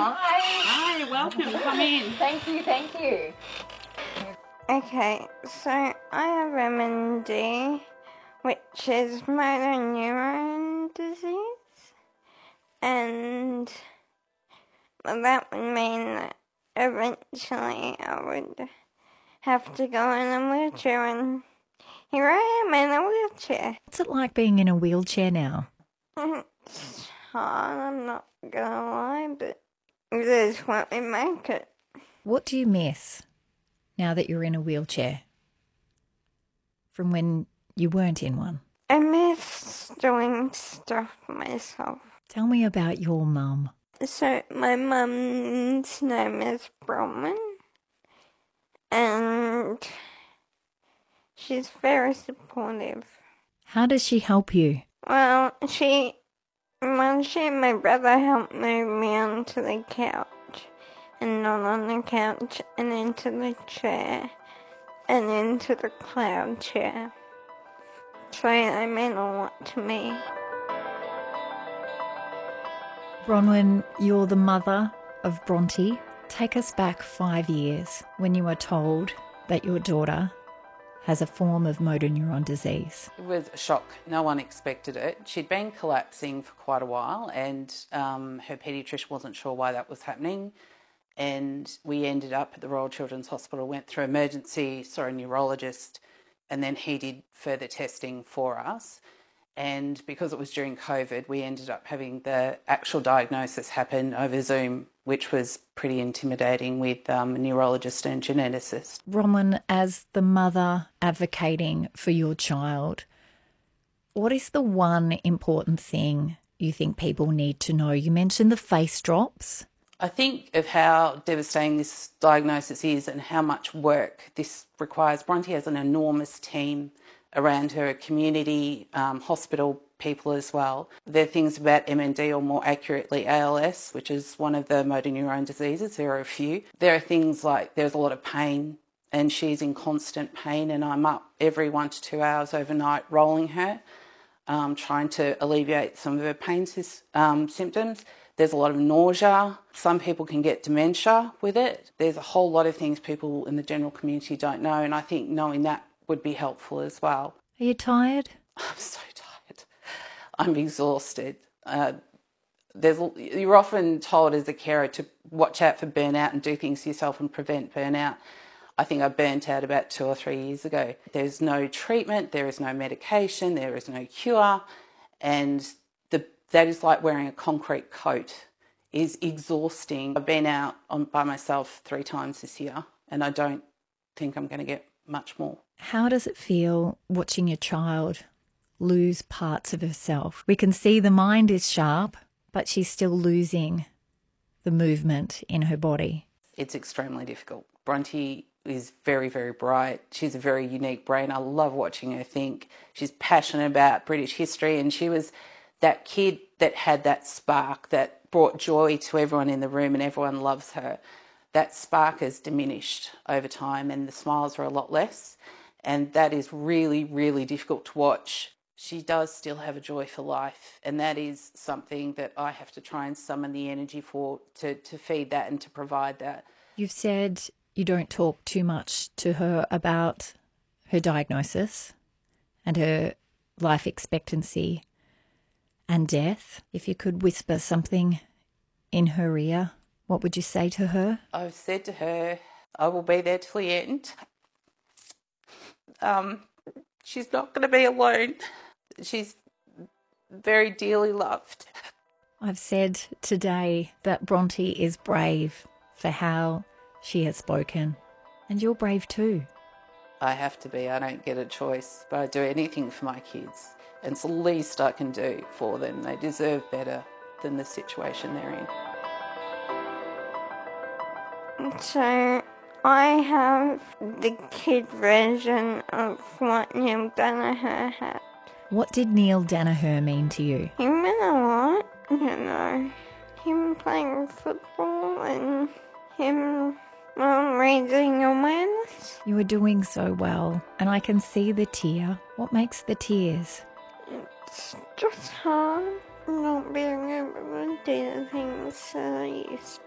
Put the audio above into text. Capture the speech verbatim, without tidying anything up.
Hi. Hi, welcome. Come in. Thank you, thank you. Okay, so I have M N D, which is motor neuron disease, and that would mean that eventually I would have to go in a wheelchair, and here I am in a wheelchair. What's it like being in a wheelchair now? It's hard, I'm not gonna lie, but it is what we make it. What do you miss now that you're in a wheelchair from when you weren't in one? I miss doing stuff myself. Tell me about your mum. So my mum's name is Bronwyn, and she's very supportive. How does she help you? Well, she, well, she and my brother helped move me onto the couch, and not on the couch, and into the chair, and into the cloud chair. So they mean a lot to me. Bronwyn, you're the mother of Bronte. Take us back five years when you were told that your daughter has a form of motor neuron disease. It was a shock. No one expected it. She'd been collapsing for quite a while, and um, her paediatrician wasn't sure why that was happening. And we ended up at the Royal Children's Hospital, went through emergency, saw a neurologist, and then he did further testing for us. And because it was during COVID, we ended up having the actual diagnosis happen over Zoom, which was pretty intimidating with um, a neurologist and geneticist. Bronwyn, as the mother advocating for your child, what is the one important thing you think people need to know? You mentioned the face drops. I think of how devastating this diagnosis is and how much work this requires. Bronte has an enormous team around her, community, um, hospital people as well. There are things about M N D, or more accurately A L S, which is one of the motor neuron diseases. There are a few. There are things like there's a lot of pain, and she's in constant pain, and I'm up every one to two hours overnight rolling her, um, trying to alleviate some of her pain um, symptoms. There's a lot of nausea. Some people can get dementia with it. There's a whole lot of things people in the general community don't know, and I think knowing that would be helpful as well. Are you tired? I'm so tired. I'm exhausted. Uh, there's, you're often told as a carer to watch out for burnout and do things yourself and prevent burnout. I think I burnt out about two or three years ago. There's no treatment, there is no medication, there is no cure, and the, that is like wearing a concrete coat. Is exhausting. I've been out on, by myself three times this year, and I don't think I'm going to get much more. How does it feel watching your child lose parts of herself? We can see the mind is sharp, but she's still losing the movement in her body. It's extremely difficult. Bronte is very, very bright. She's a very unique brain. I love watching her think. She's passionate about British history, and she was that kid that had that spark that brought joy to everyone in the room, and everyone loves her. That spark has diminished over time, and the smiles are a lot less. And that is really, really difficult to watch. She does still have a joy for life, and that is something that I have to try and summon the energy for, to, to feed that and to provide that. You've said you don't talk too much to her about her diagnosis and her life expectancy and death. If you could whisper something in her ear, what would you say to her? I've said to her, I will be there till the end. Um, she's not going to be alone. She's very dearly loved. I've said today that Bronte is brave for how she has spoken, and you're brave too. I have to be. I don't get a choice, but I do anything for my kids. And it's the least I can do for them. They deserve better than the situation they're in. So I have the kid version of what Neil Danaher had. What did Neil Danaher mean to you? He meant a lot, you know. Him playing football and him um, raising awareness. You were doing so well, and I can see the tear. What makes the tears? It's just hard not being able to do the things that I used to.